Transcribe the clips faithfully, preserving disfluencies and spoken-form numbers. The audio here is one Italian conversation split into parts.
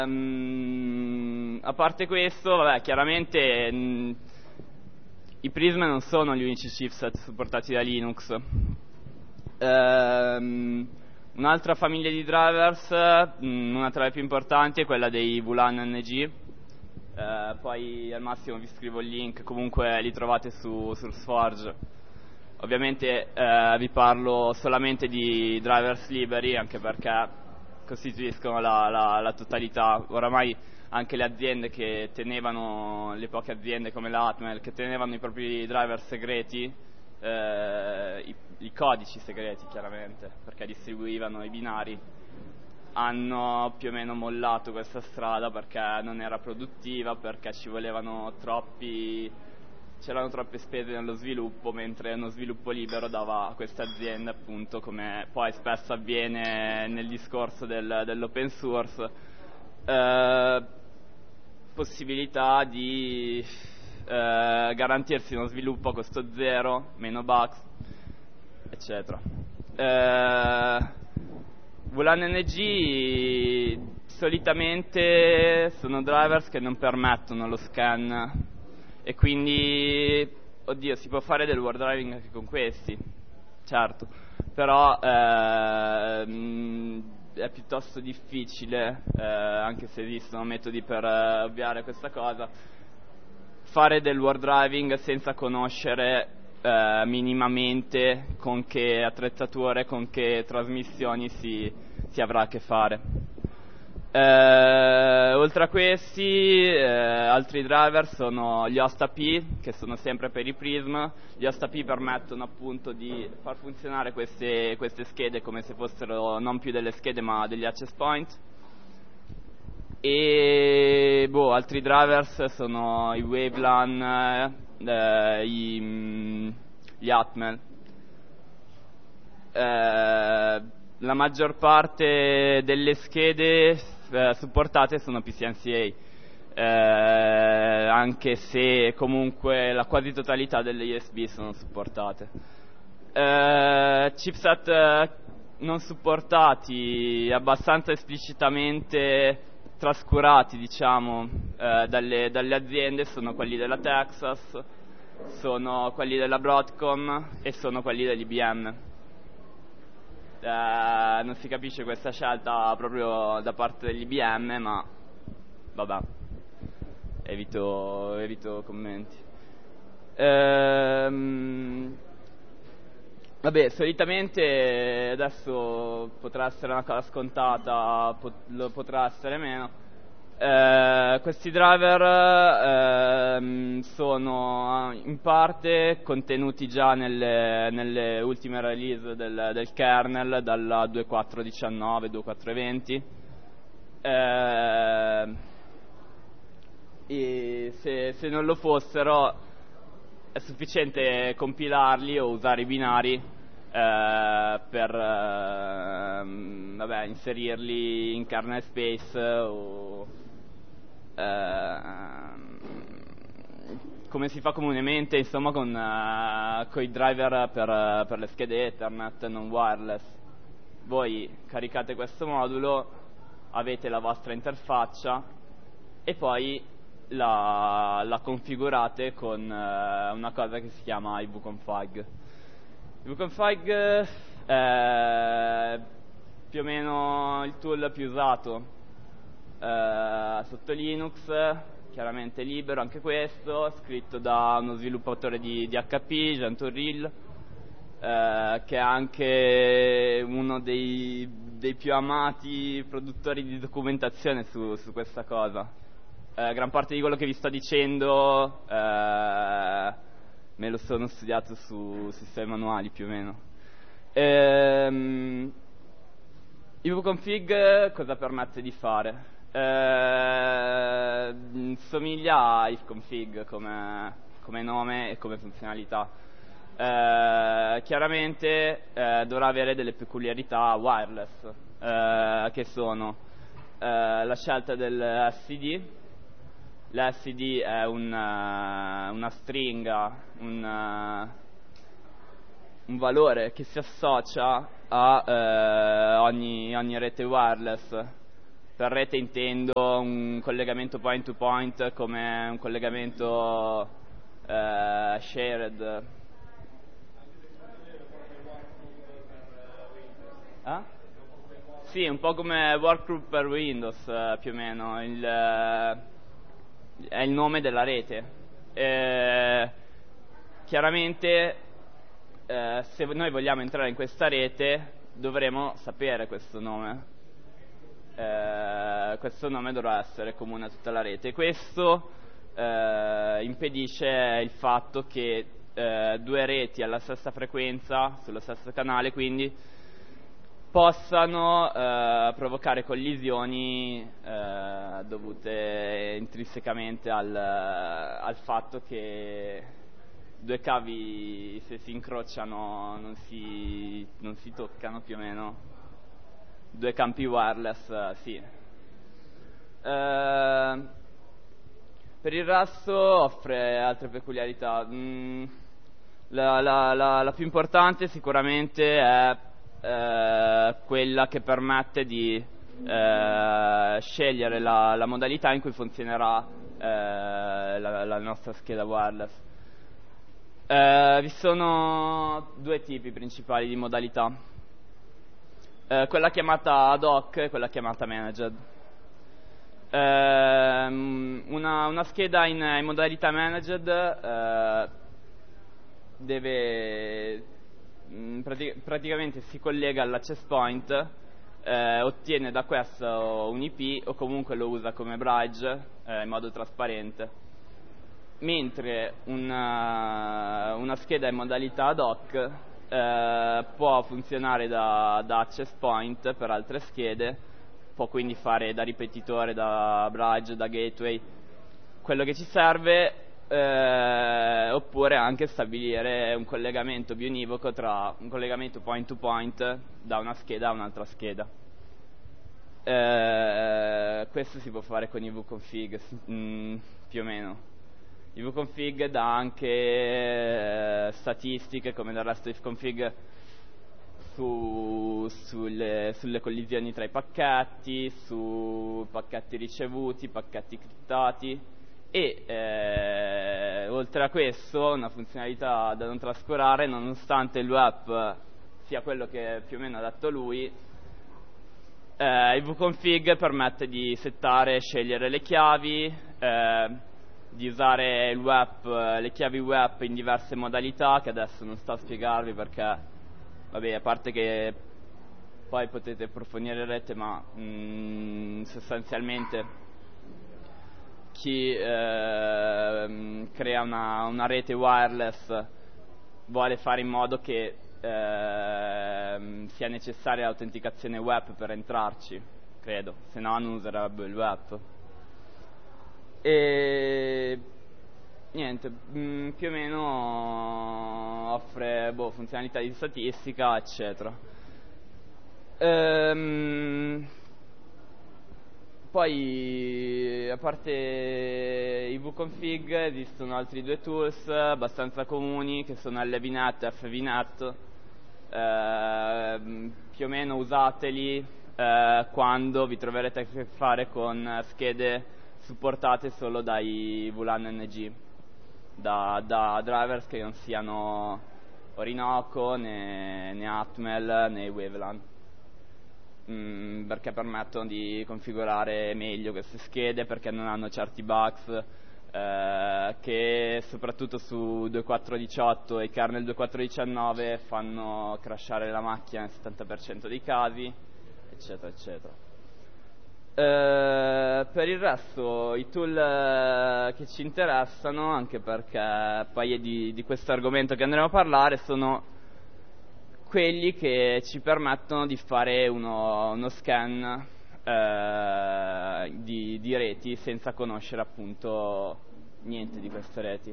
Um, a parte questo, vabbè, chiaramente mh, i Prism non sono gli unici chipset supportati da Linux. Um, un'altra famiglia di drivers, mh, una tra le più importanti, è quella dei VLAN N G. Uh, poi al massimo vi scrivo il link, comunque li trovate su, sul Forge. Ovviamente uh, vi parlo solamente di drivers liberi, anche perché costituiscono la, la, la totalità. Oramai anche le aziende che tenevano, le poche aziende come l'Atmel, che tenevano i propri driver segreti, eh, i, i codici segreti chiaramente, perché distribuivano i binari, hanno più o meno mollato questa strada perché non era produttiva, perché ci volevano troppi... c'erano troppe spese nello sviluppo, mentre uno sviluppo libero dava a queste aziende, appunto, come poi spesso avviene nel discorso del, dell'open source, eh, possibilità di eh, garantirsi uno sviluppo a costo zero, meno bugs, eccetera. Eh, VLAN N G solitamente sono drivers che non permettono lo scan, e quindi, oddio, si può fare del word driving anche con questi, certo, però ehm, è piuttosto difficile, eh, anche se esistono metodi per eh, ovviare questa cosa, fare del word driving senza conoscere eh, minimamente con che attrezzature, con che trasmissioni si, si avrà a che fare. Eh, oltre a questi, eh, altri driver sono gli host A P, che sono sempre per i Prism. Gli host A P permettono appunto di far funzionare queste, queste schede come se fossero non più delle schede ma degli access point. E boh, altri drivers sono i Wavelan, eh, i, mh, gli Atmel. Eh, la maggior parte delle schede eh, supportate sono P C M C A, eh, anche se comunque la quasi totalità delle U S B sono supportate. Eh, chipset eh, non supportati abbastanza esplicitamente trascurati, diciamo, eh, dalle, dalle aziende sono quelli della Texas, sono quelli della Broadcom e sono quelli dell'I B M. Eh, non si capisce questa scelta proprio da parte dell'I B M, ma vabbè, evito, evito commenti. Ehm, vabbè, solitamente adesso potrà essere una cosa scontata, pot lo potrà essere meno. Eh, questi driver ehm, sono in parte contenuti già nelle, nelle ultime release del, del kernel, dalla due punto quattro diciannove, due punto quattro venti. Eh, e se, se non lo fossero è sufficiente compilarli o usare i binari eh, per eh, vabbè, inserirli in kernel space o come si fa comunemente, insomma, con uh, i driver per, per le schede Ethernet non wireless. Voi caricate questo modulo, avete la vostra interfaccia e poi la, la configurate con uh, una cosa che si chiama ivconfig. ivconfig è più o meno il tool più usato Uh, sotto Linux, chiaramente libero anche questo, scritto da uno sviluppatore di, di H P, Jean Tourille, uh, che è anche uno dei, dei più amati produttori di documentazione su, su questa cosa. Uh, gran parte di quello che vi sto dicendo uh, me lo sono studiato su sistemi manuali più o meno. Um, ivconfig cosa permette di fare? Eh, somiglia a ivconfig come, come nome e come funzionalità. Eh, chiaramente eh, dovrà avere delle peculiarità wireless, eh, che sono eh, la scelta del S D. L'S D è una, una stringa, un, un valore che si associa a eh, ogni, ogni rete wireless. per rete intendo un collegamento point to point come un collegamento eh, shared. Eh? Sì, un po' come workgroup per Windows eh, più o meno, il, eh, è il nome della rete. Eh, chiaramente eh, se noi vogliamo entrare in questa rete dovremo sapere questo nome. Eh, questo nome dovrà essere comune a tutta la rete. Questo eh, impedisce il fatto che eh, due reti alla stessa frequenza, sullo stesso canale, quindi possano eh, provocare collisioni eh, dovute intrinsecamente al, al fatto che due cavi, se si incrociano, non si, non si toccano più o meno. Due campi wireless, uh, sì. Uh, per il resto offre altre peculiarità. Mm, la, la, la, la più importante sicuramente è uh, quella che permette di uh, scegliere la, la modalità in cui funzionerà uh, la, la nostra scheda wireless. Uh, vi sono due tipi principali di modalità. Uh, quella chiamata ad hoc e quella chiamata managed. Uh, una, una scheda in, in modalità managed uh, deve mh, prati praticamente si collega all'access point, uh, ottiene da questo un I P o comunque lo usa come bridge uh, in modo trasparente, mentre una, una scheda in modalità ad hoc Eh, può funzionare da, da access point per altre schede, può quindi fare da ripetitore, da bridge, da gateway, quello che ci serve, eh, oppure anche stabilire un collegamento bionivoco tra un collegamento point to point da una scheda a un'altra scheda. Eh, questo si può fare con i vconfig, mm, più o meno. I vconfig dà anche eh, statistiche, come del resto ifconfig, su, sulle, sulle collisioni tra i pacchetti, su pacchetti ricevuti, pacchetti criptati e eh, oltre a questo una funzionalità da non trascurare, nonostante il web sia quello che più o meno ha detto lui, eh, il vconfig permette di settare e scegliere le chiavi, eh, di usare il web, le chiavi web in diverse modalità che adesso non sto a spiegarvi perché, vabbè, a parte che poi potete approfondire in rete, ma mh, sostanzialmente chi eh, crea una, una rete wireless vuole fare in modo che eh, sia necessaria l'autenticazione web per entrarci, credo, se no non userebbe il web. E niente, mh, più o meno offre boh, funzionalità di statistica, eccetera. Ehm, poi, a parte i vconfig, esistono altri due tools abbastanza comuni che sono L V net e F V net. Ehm, più o meno usateli eh, quando vi troverete a che fare con schede supportate solo dai V LAN N G, da, da drivers che non siano Orinoco né, né Atmel né Wavelan, mm, perché permettono di configurare meglio queste schede, perché non hanno certi bugs eh, che soprattutto su due punto quattro diciotto e kernel due punto quattro diciannove fanno crashare la macchina nel settanta per cento dei casi, eccetera eccetera. Uh, per il resto i tool uh, che ci interessano, anche perché poi è di, di questo argomento che andremo a parlare, sono quelli che ci permettono di fare uno, uno scan uh, di, di reti senza conoscere appunto niente di queste reti.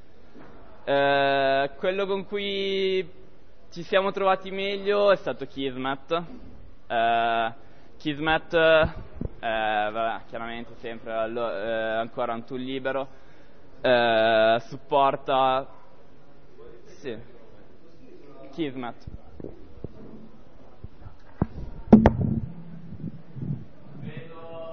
Uh, quello con cui ci siamo trovati meglio è stato Kismet. uh, Kismet Eh, vabbè, chiaramente sempre allo, eh, ancora un tool libero, eh, supporta sì. Kismet. Vedo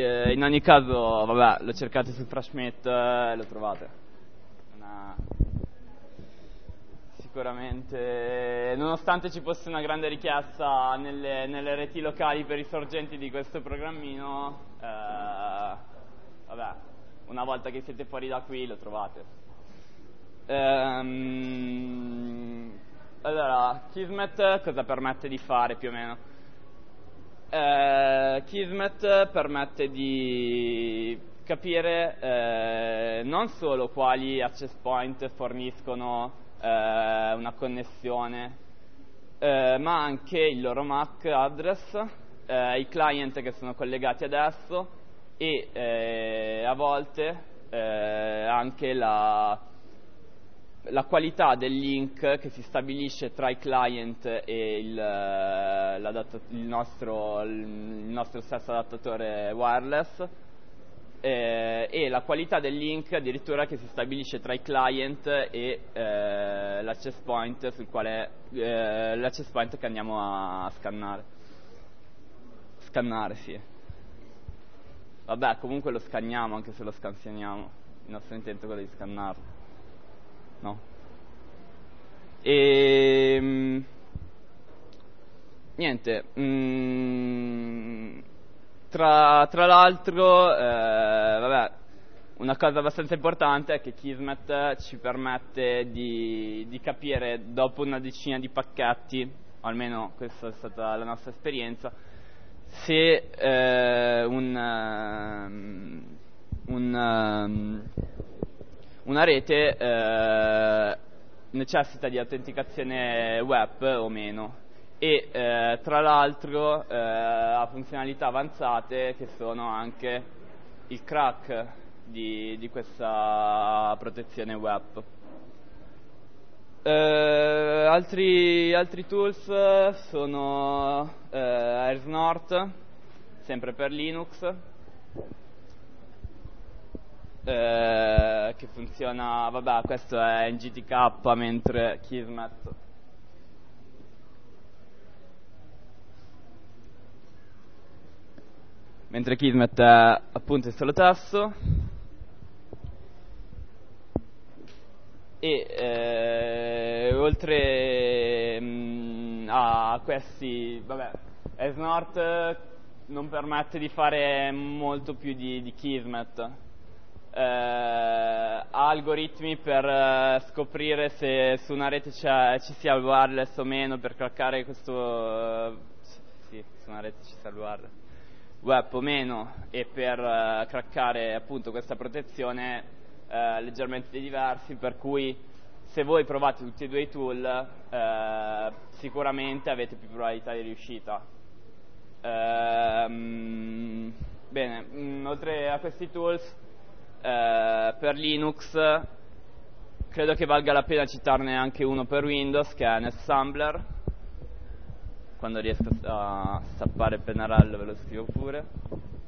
eh, in ogni caso, vabbè, lo cercate su Freshmate e lo trovate. Una... Sicuramente, nonostante ci fosse una grande richiesta nelle, nelle reti locali per i sorgenti di questo programmino, eh, vabbè, una volta che siete fuori da qui lo trovate. Ehm, allora, Kismet cosa permette di fare più o meno? Eh, Kismet permette di capire eh, non solo quali access point forniscono eh, una connessione, eh, ma anche il loro M A C address, eh, i client che sono collegati ad esso e eh, a volte eh, anche la, la qualità del link che si stabilisce tra i client e il, il, nostro, il nostro stesso adattatore wireless, eh, e la qualità del link addirittura che si stabilisce tra i client e eh, l'access point sul quale eh, l'access point che andiamo a scannare. Scannare, sì. Vabbè, comunque lo scanniamo anche se lo scansioniamo. Il nostro intento è quello di scannarlo. No. E niente. Mm, tra, tra l'altro, eh, vabbè, una cosa abbastanza importante è che Kismet ci permette di, di capire dopo una decina di pacchetti, almeno questa è stata la nostra esperienza, se eh, un, um, un, um, una rete eh, necessita di autenticazione web o meno, e eh, tra l'altro eh, ha funzionalità avanzate che sono anche il crack di, di questa protezione web. Eh, altri, altri tools sono eh, AirSnort, sempre per Linux, eh, che funziona, vabbè, questo è in G T K, mentre Kismet mentre Kismet è appunto in solo testo. E eh, oltre mh, a questi, vabbè, AirSnort non permette di fare molto più di, di Kismet. Eh, ha algoritmi per eh, scoprire se su una rete ci sia il wireless o meno, per craccare questo, uh, sì, su una rete ci sia il wireless web o meno, e per uh, craccare appunto questa protezione Eh, leggermente diversi, per cui se voi provate tutti e due i tool eh, sicuramente avete più probabilità di riuscita. Ehm, bene, mh, oltre a questi tools eh, per Linux credo che valga la pena citarne anche uno per Windows, che è NetSambler. Quando riesco a stappare il pennarello ve lo scrivo pure.